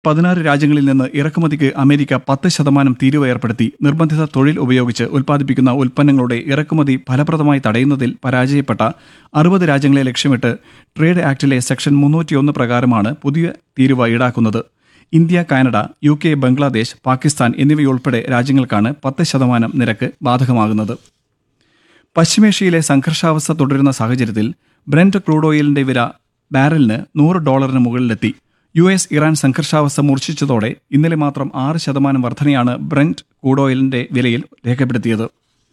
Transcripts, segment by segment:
16 രാജ്യങ്ങളിൽ നിന്ന് ഇറക്കുമതിക്ക് അമേരിക്ക 10% തീരുവ ഏർപ്പെടുത്തി. നിർബന്ധിത തൊഴിൽ ഉപയോഗിച്ച് ഉൽപ്പാദിപ്പിക്കുന്ന ഉൽപ്പന്നങ്ങളുടെ ഇറക്കുമതി ഫലപ്രദമായി തടയുന്നതിൽ പരാജയപ്പെട്ട 60 രാജ്യങ്ങളെ ലക്ഷ്യമിട്ട് ട്രേഡ് ആക്ടിലെ സെക്ഷൻ 301 പ്രകാരമാണ് പുതിയ തീരുവ ഈടാക്കുന്നത്. India, Canada, UK, Bangladesh, Pakistan എന്നിവയുൾപ്പെടെ രാജ്യങ്ങൾക്കാണ് 10% നിരക്ക് ബാധകമാകുന്നത്. പശ്ചിമേഷ്യയിലെ സംഘർഷാവസ്ഥ തുടരുന്ന സാഹചര്യത്തിൽ ബ്രെന്റ് ക്രൂഡ് ഓയിലിന്റെ വില ബാരലിന് $100 മുകളിലെത്തി. US ഇറാൻ സംഘർഷാവസ്ഥ മൂർച്ഛിച്ചതോടെ ഇന്നലെ മാത്രം 6% വർധനയാണ് ബ്രെന്റ് ക്രൂഡ് ഓയിലിന്റെ വിലയിൽ രേഖപ്പെടുത്തിയത്.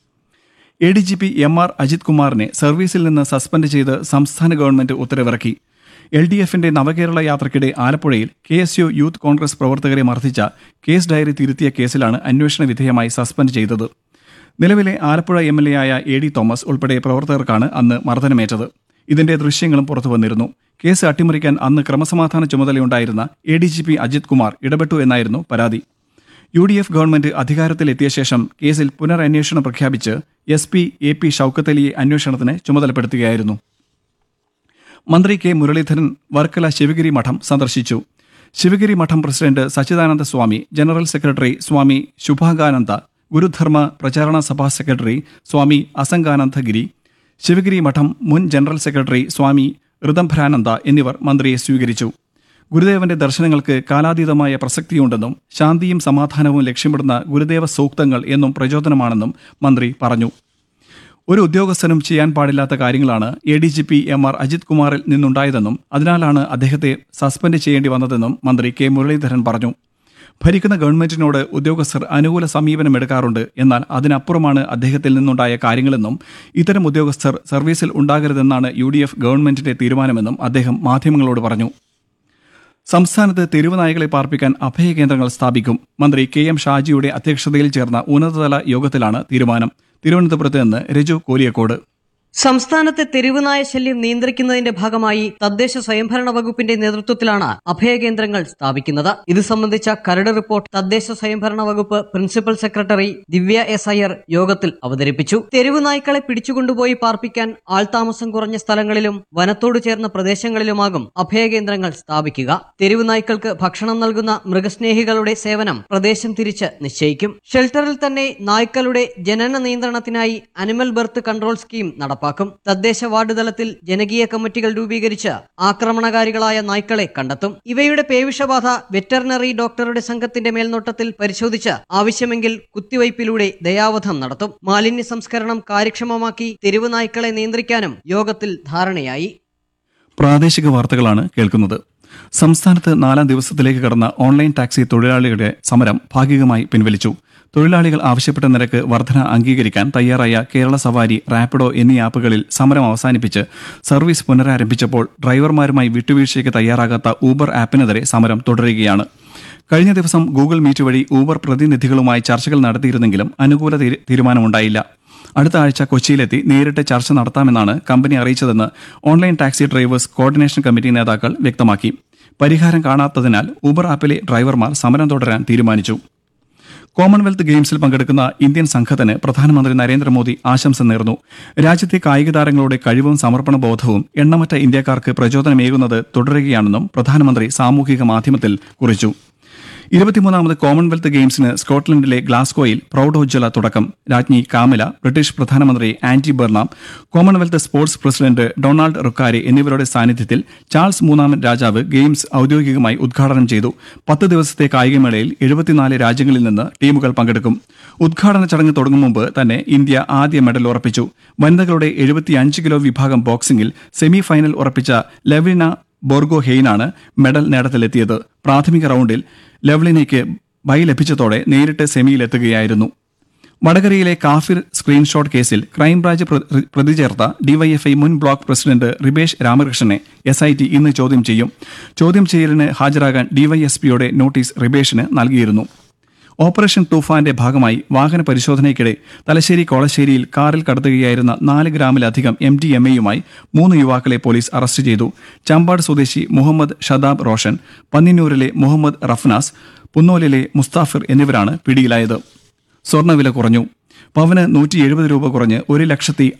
ADGP MR അജിത് കുമാറിനെ സർവീസിൽ നിന്ന് സസ്പെൻഡ് ചെയ്ത് സംസ്ഥാന ഗവൺമെന്റ് ഉത്തരവിറക്കി. LDFന്റെ നവകേരള യാത്രയ്ക്കിടെ ആലപ്പുഴയിൽ KSU യൂത്ത് കോൺഗ്രസ് പ്രവർത്തകരെ മർദ്ദിച്ച കേസ് ഡയറി തിരുത്തിയ കേസിലാണ് അന്വേഷണ വിധേയമായി സസ്പെൻഡ് ചെയ്തത്. നിലവിലെ ആലപ്പുഴ MLA ആയ AD തോമസ് ഉൾപ്പെടെ പ്രവർത്തകർക്കാണ് അന്ന് മർദ്ദനമേറ്റത്. ഇതിന്റെ ദൃശ്യങ്ങളും പുറത്തുവന്നിരുന്നു. കേസ് അട്ടിമറിക്കാൻ അന്ന് ക്രമസമാധാന ചുമതലയുണ്ടായിരുന്ന ADGP അജിത് കുമാർ ഇടപെട്ടു എന്നായിരുന്നു പരാതി. UDF ഗവൺമെന്റ് അധികാരത്തിലെത്തിയ ശേഷം കേസിൽ പുനരന്വേഷണം പ്രഖ്യാപിച്ച് SP AP ഷൌക്കത്ത് അലിയെ അന്വേഷണത്തിന് ചുമതലപ്പെടുത്തുകയായിരുന്നു. മന്ത്രി K മുരളീധരൻ വർക്കല ശിവഗിരി മഠം സന്ദർശിച്ചു. ശിവഗിരി മഠം പ്രസിഡന്റ് സച്ചിദാനന്ദ സ്വാമി, ജനറൽ സെക്രട്ടറി സ്വാമി ശുഭാംഗാനന്ദ, ഗുരുധർമ്മ പ്രചാരണ സഭാ സെക്രട്ടറി സ്വാമി അസംഗാനന്ദഗിരി, ശിവഗിരി മഠം മുൻ ജനറൽ സെക്രട്ടറി സ്വാമി ഋതംഭരാനന്ദ എന്നിവർ മന്ത്രിയെ സ്വീകരിച്ചു. ഗുരുദേവന്റെ ദർശനങ്ങൾക്ക് കാലാതീതമായ പ്രസക്തിയുണ്ടെന്നും ശാന്തിയും സമാധാനവും ലക്ഷ്യമിടുന്ന ഗുരുദേവ സൂക്തങ്ങൾ എന്നും പ്രചോദനമാണെന്നും മന്ത്രി പറഞ്ഞു. ഒരു ഉദ്യോഗസ്ഥനും ചെയ്യാൻ പാടില്ലാത്ത കാര്യങ്ങളാണ് ADGP MR അജിത് കുമാറിൽ നിന്നുണ്ടായതെന്നും അതിനാലാണ് അദ്ദേഹത്തെ സസ്പെൻഡ് ചെയ്യേണ്ടി വന്നതെന്നും മന്ത്രി K മുരളീധരൻ പറഞ്ഞു. ഭരിക്കുന്ന ഗവൺമെന്റിനോട് ഉദ്യോഗസ്ഥർ അനുകൂല സമീപനമെടുക്കാറുണ്ട്. എന്നാൽ അതിനപ്പുറമാണ് അദ്ദേഹത്തിൽ നിന്നുണ്ടായ കാര്യങ്ങളെന്നും ഇത്തരം ഉദ്യോഗസ്ഥർ സർവീസിൽ ഉണ്ടാകരുതെന്നാണ് UDF ഗവൺമെന്റിന്റെ തീരുമാനമെന്നും അദ്ദേഹം മാധ്യമങ്ങളോട് പറഞ്ഞു. സംസ്ഥാനത്ത് തെരുവ് നായ്ക്കളെ പാർപ്പിക്കാൻ അഭയകേന്ദ്രങ്ങൾ സ്ഥാപിക്കും. മന്ത്രി KM ഷാജിയുടെ അധ്യക്ഷതയിൽ ചേർന്ന ഉന്നതതല യോഗത്തിലാണ് തീരുമാനം. തിരുവനന്തപുരത്ത് നിന്ന് രജു കോലിയക്കോട്. സംസ്ഥാനത്തെ തെരുവുനായ ശല്യം നിയന്ത്രിക്കുന്നതിന്റെ ഭാഗമായി തദ്ദേശ സ്വയംഭരണ വകുപ്പിന്റെ നേതൃത്വത്തിലാണ് അഭയകേന്ദ്രങ്ങൾ സ്ഥാപിക്കുന്നത്. ഇത് സംബന്ധിച്ച കരട് റിപ്പോർട്ട് തദ്ദേശ സ്വയംഭരണ വകുപ്പ് പ്രിൻസിപ്പൽ സെക്രട്ടറി ദിവ്യ S. അയ്യർ യോഗത്തിൽ അവതരിപ്പിച്ചു. തെരുവുനായ്ക്കളെ പിടിച്ചുകൊണ്ടുപോയി പാർപ്പിക്കാൻ ആൾതാമസം കുറഞ്ഞ സ്ഥലങ്ങളിലും വനത്തോട് ചേർന്ന പ്രദേശങ്ങളിലുമാകും അഭയകേന്ദ്രങ്ങൾ സ്ഥാപിക്കുക. തെരുവുനായ്ക്കൾക്ക് ഭക്ഷണം നൽകുന്ന മൃഗസ്നേഹികളുടെ സേവനം പ്രദേശം തിരിച്ച് നിശ്ചയിക്കും. ഷെൽട്ടറിൽ തന്നെ നായ്ക്കളുടെ ജനന നിയന്ത്രണത്തിനായി അനിമൽ ബർത്ത് കൺട്രോൾ സ്കീം നടപ്പാക്കും. തദ്ദേശ വാർഡ് തലത്തിൽ ജനകീയ കമ്മിറ്റികൾ രൂപീകരിച്ച് ആക്രമണകാരികളായ നായ്ക്കളെ കണ്ടെത്തും. ഇവയുടെ പേവിഷബാധ വെറ്ററിനറി ഡോക്ടറുടെ സംഘത്തിന്റെ മേൽനോട്ടത്തിൽ പരിശോധിച്ച് ആവശ്യമെങ്കിൽ കുത്തിവയ്പിലൂടെ ദയാവധം നടത്തും. മാലിന്യ സംസ്കരണം കാര്യക്ഷമമാക്കി തെരുവ് നായ്ക്കളെ നിയന്ത്രിക്കാനും യോഗത്തിൽ ധാരണയായി. പ്രാദേശിക വാർത്തകളാണ് കേൾക്കുന്നത്. സംസ്ഥാനത്ത് 4ാം ദിവസത്തിലേക്ക് കടന്ന ഓൺലൈൻ ടാക്സി തൊഴിലാളികളുടെ സമരം ഭാഗികമായി പിൻവലിച്ചു. തൊഴിലാളികൾ ആവശ്യപ്പെട്ട നിരക്ക് വർധന അംഗീകരിക്കാൻ തയ്യാറായ കേരള സവാരി, റാപ്പിഡോ എന്നീ ആപ്പുകളിൽ സമരം അവസാനിപ്പിച്ച് സർവീസ് പുനരാരംഭിച്ചപ്പോൾ ഡ്രൈവർമാരുമായി വിട്ടുവീഴ്ചയ്ക്ക് തയ്യാറാകാത്ത ഊബർ ആപ്പിനെതിരെ സമരം തുടരുകയാണ്. കഴിഞ്ഞ ദിവസം ഗൂഗിൾ മീറ്റ് വഴി ഊബർ പ്രതിനിധികളുമായി ചർച്ചകൾ നടത്തിയിരുന്നെങ്കിലും അനുകൂല തീരുമാനമുണ്ടായില്ല. അടുത്ത ആഴ്ച കൊച്ചിയിലെത്തി നേരിട്ട് ചർച്ച നടത്താമെന്നാണ് company അറിയിച്ചതെന്ന് online taxi drivers coordination committee നേതാക്കൾ വ്യക്തമാക്കി. പരിഹാരം കാണാത്തതിനാൽ ഊബർ ആപ്പിലെ ഡ്രൈവർമാർ സമരം തുടരാൻ തീരുമാനിച്ചു. കോമൺവെൽത്ത് ഗെയിംസിൽ പങ്കെടുക്കുന്ന ഇന്ത്യൻ സംഘത്തിന് പ്രധാനമന്ത്രി നരേന്ദ്രമോദി ആശംസ നേർന്നു. രാജ്യത്തെ കായിക താരങ്ങളുടെ കഴിവും സമർപ്പണ ബോധവും എണ്ണമറ്റ ഇന്ത്യക്കാർക്ക് പ്രചോദനമേകുന്നത് തുടരുകയാണെന്നും പ്രധാനമന്ത്രി സാമൂഹിക മാധ്യമത്തിൽ കുറിച്ചു. 23ാമത് കോമൺവെൽത്ത് ഗെയിംസിന് സ്കോട്ട്ലൻഡിലെ ഗ്ലാസ്ഗോയിൽ പ്രൗഢോജ്വല തുടക്കം. രാജ്ഞി കാമില, ബ്രിട്ടീഷ് പ്രധാനമന്ത്രി anti ബെർണാം, Commonwealth sports president Donald റുക്കാരെ എന്നിവരുടെ സാന്നിധ്യത്തിൽ ചാൾസ് മൂന്നാമൻ രാജാവ് ഗെയിംസ് ഔദ്യോഗികമായി ഉദ്ഘാടനം ചെയ്തു. 10 ദിവസത്തെ കായികമേളയിൽ 74 രാജ്യങ്ങളിൽ നിന്ന് ടീമുകൾ പങ്കെടുക്കും. ഉദ്ഘാടന ചടങ്ങ് തുടങ്ങും മുമ്പ് തന്നെ ഇന്ത്യ ആദ്യ മെഡൽ ഉറപ്പിച്ചു. വനിതകളുടെ 75 കിലോ വിഭാഗം ബോക്സിംഗിൽ സെമി ഫൈനൽ ഉറപ്പിച്ച ലെവ്ലിന ബോർഗോഹെയ്നാണ് മെഡൽ നേട്ടത്തിലെത്തിയത്. പ്രാഥമിക റൌണ്ടിൽ ലെവ്ലിനയ്ക്ക് ബൈ ലഭിച്ചതോടെ നേരിട്ട് സെമിയിലെത്തുകയായിരുന്നു. വടകരയിലെ കാഫിർ സ്ക്രീൻഷോട്ട് കേസിൽ ക്രൈംബ്രാഞ്ച് പ്രതി ചേർത്ത DYFI മുൻ ബ്ലോക്ക് പ്രസിഡന്റ് റിബേഷ് രാമകൃഷ്ണനെ SIT ഇന്ന് ചോദ്യം ചെയ്യും. ചോദ്യം ചെയ്യലിന് ഹാജരാകാൻ DYSPയുടെ നോട്ടീസ് റിബേഷിന് നൽകിയിരുന്നു. ഓപ്പറേഷൻ തൂഫാന്റെ ഭാഗമായി വാഹന പരിശോധനയ്ക്കിടെ തലശ്ശേരി കോളശ്ശേരിയിൽ കാറിൽ കടത്തുകയായിരുന്ന 4 ഗ്രാമിലധികം MDMAയുമായി 3 യുവാക്കളെ പോലീസ് അറസ്റ്റ് ചെയ്തു. ചമ്പാട് സ്വദേശി മുഹമ്മദ് ഷദാബ് റോഷൻ, പന്നിന്നൂരിലെ മുഹമ്മദ് റഫ്നാസ്, പുന്നോലിലെ മുസ്താഫിർ എന്നിവരാണ് പിടിയിലായത്. സ്വർണ്ണവില കുറഞ്ഞു. പവന് 170 രൂപ കുറഞ്ഞ്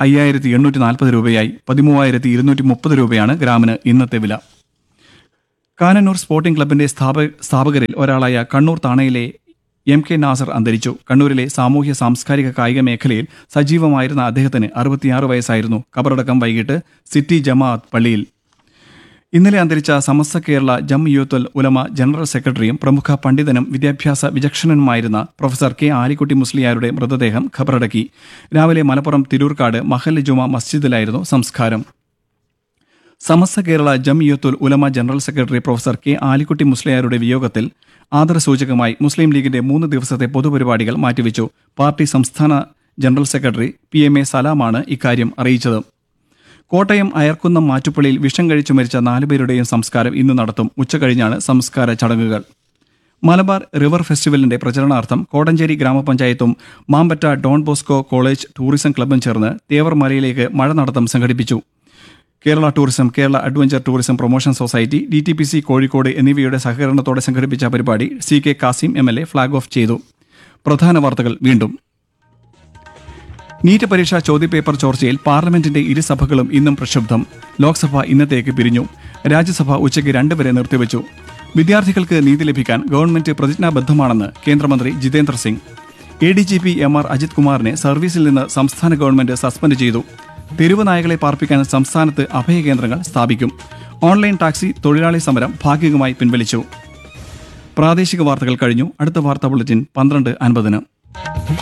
1,05,840 രൂപയായി. 13,230 രൂപയാണ് ഗ്രാമിന് ഇന്നത്തെ വില. കാനന്നൂർ സ്പോർട്ടിംഗ് ക്ലബിന്റെ സ്ഥാപകരിൽ ഒരാളായ കണ്ണൂർ താണയിലെ MK നാസർ അന്തരിച്ചു. കണ്ണൂരിലെ സാമൂഹ്യ സാംസ്കാരിക കായിക മേഖലയിൽ സജീവമായിരുന്ന അദ്ദേഹത്തിന് 66 വയസ്സായിരുന്നു. ഖബറടക്കം വൈകിട്ട് സിറ്റി ജമാഅത്ത് പള്ളിയിൽ. ഇന്നലെ അന്തരിച്ച സമസ്ത കേരള ജംഇയ്യത്തുൽ ഉലമ ജനറൽ സെക്രട്ടറിയും പ്രമുഖ പണ്ഡിതനും വിദ്യാഭ്യാസ വിചക്ഷണനുമായിരുന്ന പ്രൊഫസർ K ആലിക്കുട്ടി മുസ്ലിയാരുടെ മൃതദേഹം ഖബറടക്കി. രാവിലെ മലപ്പുറം തിരൂർക്കാട് മഹല്ല് ജുമാ മസ്ജിദിലായിരുന്നു സംസ്കാരം. സമസ്ത കേരള ജംഇയ്യത്തുൽ ഉലമ general secretary professor K Alikutty മുസ്ലിയാരുടെ വിയോഗത്തിൽ ആദരസൂചകമായി മുസ്ലിം ലീഗിന്റെ 3 ദിവസത്തെ പൊതുപരിപാടികൾ മാറ്റിവെച്ചു. പാർട്ടി സംസ്ഥാന ജനറൽ സെക്രട്ടറി PMA സലാമാണ് ഇക്കാര്യം അറിയിച്ചത്. കോട്ടയം അയർക്കുന്നം മാറ്റുപ്പള്ളിയിൽ വിഷം കഴിച്ചു മരിച്ച 4 പേരുടെയും സംസ്കാരം ഇന്ന് നടത്തും. ഉച്ചകഴിഞ്ഞാണ് സംസ്കാര ചടങ്ങുകൾ. മലബാർ റിവർ ഫെസ്റ്റിവലിന്റെ പ്രചരണാർത്ഥം Kodanchery ഗ്രാമപഞ്ചായത്തും Mampatta Don Bosco college tourism ക്ലബ്ബും ചേർന്ന് തേവർമലയിലേക്ക് മഴ നടത്തം സംഘടിപ്പിച്ചു. Kerala tourism, Kerala adventure tourism promotion society, DTPC Kozhikode എന്നിവയുടെ സഹകരണത്തോടെ സംഘടിപ്പിച്ച പരിപാടി CK Kasim MLA flag off ചെയ്തു. പ്രധാന വാർത്തകൾ വീണ്ടും. നീറ്റ് പരീക്ഷാ ചോദ്യപേപ്പർ ചോർച്ചയിൽ പാർലമെന്റിന്റെ ഇരുസഭകളും ഇന്നും പ്രക്ഷുബ്ധം. ലോക്സഭ ഇന്നത്തേക്ക് പിരിഞ്ഞു. രാജ്യസഭ ഉച്ചയ്ക്ക് 2 വരെ നിർത്തിവച്ചു. വിദ്യാർത്ഥികൾക്ക് നീതി ലഭിക്കാൻ ഗവൺമെന്റ് പ്രതിജ്ഞാബദ്ധമാണെന്ന് കേന്ദ്രമന്ത്രി ജിതേന്ദ്ര സിംഗ്. ADGP MR അജിത് കുമാറിനെ സർവീസിൽ നിന്ന് സംസ്ഥാന ഗവൺമെന്റ് സസ്പെൻഡ് ചെയ്തു. തെരുവ് നായകളെ പാർപ്പിക്കാൻ സംസ്ഥാനത്ത് അഭയകേന്ദ്രങ്ങൾ സ്ഥാപിക്കും. ഓൺലൈൻ ടാക്സി തൊഴിലാളി സമരം ഭാഗികമായി പിൻവലിച്ചു. പ്രാദേശിക വാർത്തകൾ കഴിഞ്ഞു. അടുത്ത വാർത്താ ബുള്ളറ്റിൻ 12:50.